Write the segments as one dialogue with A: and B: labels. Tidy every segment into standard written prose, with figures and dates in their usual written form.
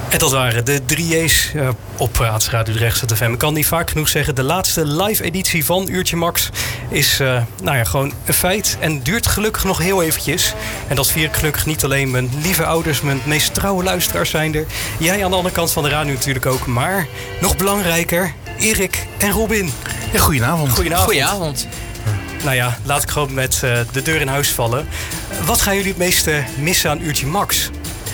A: En dat waren de 3J's op Radio Drechtstad FM. Ik kan niet vaak genoeg zeggen. De laatste live editie van Uurtje Max is gewoon een feit. En duurt gelukkig nog heel eventjes. En dat vier ik gelukkig niet alleen mijn lieve ouders, mijn meest trouwe luisteraars zijn er. Jij aan de andere kant van de radio natuurlijk ook. Maar nog belangrijker, Erik en Robin.
B: Ja, goedenavond.
C: Goedenavond.
A: Nou ja, laat ik gewoon met de deur in huis vallen. Wat gaan jullie het meeste missen aan Uurtje Max?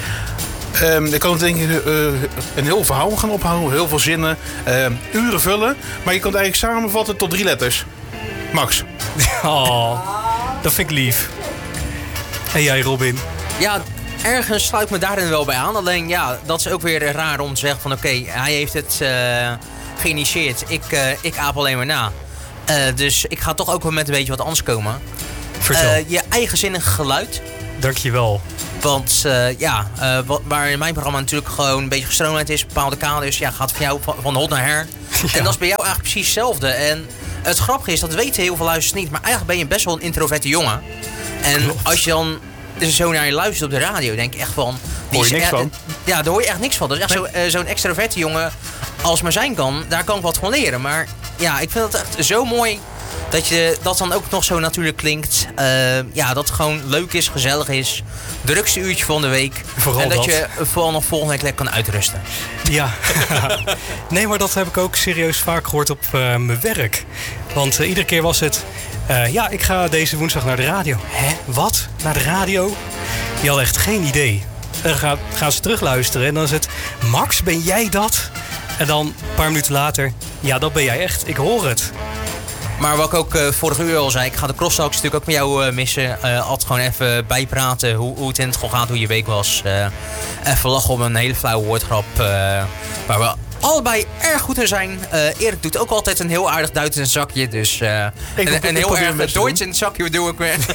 B: Ik kan het denk ik een heel verhaal gaan ophouden. Heel veel zinnen. Uren vullen. Maar je kan het eigenlijk samenvatten tot 3 letters. Max.
A: Oh, dat vind ik lief. En jij, Robin?
C: Ja, ergens sluit me daarin wel bij aan. Alleen ja, dat is ook weer raar om te zeggen van oké, hij heeft het geïnitieerd. Ik aap alleen maar na. Dus ik ga toch ook wel met een beetje wat anders komen.
A: Vertel.
C: Je eigenzinnig geluid.
A: Dankjewel.
C: Want waar in mijn programma natuurlijk gewoon een beetje gestroomlijnd is, bepaalde kaders, gaat van jou van hot naar her. Ja. En dat is bij jou eigenlijk precies hetzelfde. En het grappige is, dat weten heel veel luisteraars niet, maar eigenlijk ben je best wel een introverte jongen. En klopt. Als je dan zo naar je luistert op de radio, denk ik echt van...
B: Hoor je niks van?
C: Ja, daar hoor je echt niks van. Dat is echt zo'n extroverte jongen als maar zijn kan, daar kan ik wat van leren. Maar ja, ik vind het echt zo mooi dat je dat dan ook nog zo natuurlijk klinkt. Dat het gewoon leuk is, gezellig is. Drukste uurtje van de week.
A: Vooral
C: en dat je vooral nog volgende week lekker kan uitrusten.
A: Ja. Nee, maar dat heb ik ook serieus vaak gehoord op mijn werk. Want iedere keer was het... ik ga deze woensdag naar de radio. Hè? Wat? Naar de radio? Die hadden echt geen idee. Dan gaan ze terugluisteren en dan is het... Max, ben jij dat? En dan een paar minuten later... Ja, dat ben jij echt. Ik hoor het.
C: Maar wat ik ook vorige uur al zei, ik ga de crosstalks natuurlijk ook met jou missen. Altijd gewoon even bijpraten hoe het in het gaat, hoe je week was. Even lachen om een hele flauwe woordgrap. Waar we allebei erg goed in zijn. Erik doet ook altijd een heel aardig Duits in het zakje. Dus een heel erg Duits in het zakje doe ik weer.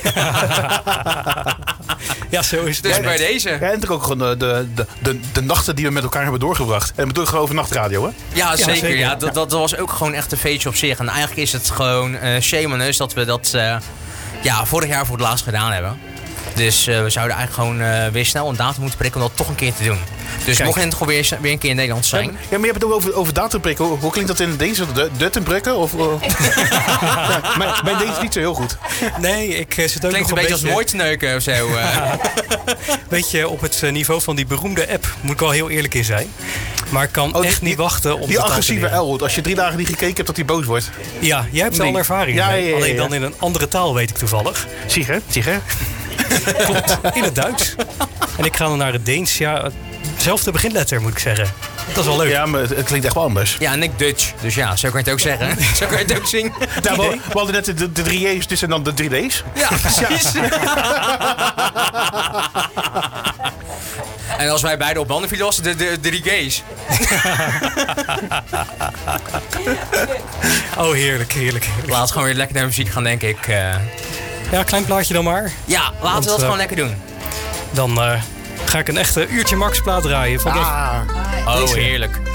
A: Ja, zo is het.
C: Dus bij deze.
B: Ja, en natuurlijk ook gewoon de nachten die we met elkaar hebben doorgebracht. En bedoel gewoon over nachtradio, hè?
C: Ja, zeker. Ja, dat was ook gewoon echt een feestje op zich. En eigenlijk is het gewoon shame on us dat we dat vorig jaar voor het laatst gedaan hebben. Dus we zouden eigenlijk gewoon weer snel een datum moeten prikken om dat toch een keer te doen. Dus mocht je het gewoon weer een keer in Nederland zijn.
B: Ja, maar je hebt het ook over datum prikken. Hoe klinkt dat in het Deens? Datum prikken? Of, mijn Deens is niet zo heel goed.
A: Nee, ik zit ook
C: klinkt
A: nog
C: een beetje als mooi te neuken of zo.
A: Beetje op het niveau van die beroemde app. Moet ik wel heel eerlijk in zijn. Maar ik kan echt niet wachten om
B: die agressieve Elwood. Als je 3 dagen niet gekeken hebt, dat hij boos wordt.
A: Ja, jij hebt al ervaring.
B: Ja.
A: Alleen dan in een andere taal, weet ik toevallig.
B: Zie je?
A: Klopt, in het Duits. En ik ga dan naar het Deens. Ja, hetzelfde beginletter moet ik zeggen. Dat is wel leuk.
B: Ja, maar het klinkt echt wel anders.
C: Ja, en ik Dutch. Dus ja, zo kan je het ook zeggen. Zo kan je het ook zien.
B: Ja, we hadden net de 3J's, dus en dan de 3D's.
C: Ja, precies. En als wij beide op banden vielen, was het de 3G's.
A: Oh, heerlijk.
C: Laten we gewoon weer lekker naar muziek gaan, denk ik.
A: Ja, klein plaatje dan maar.
C: Ja, laten we dat gewoon lekker doen.
A: Dan ga ik een echte Uurtje Max plaat draaien. Van
C: Oh, heerlijk.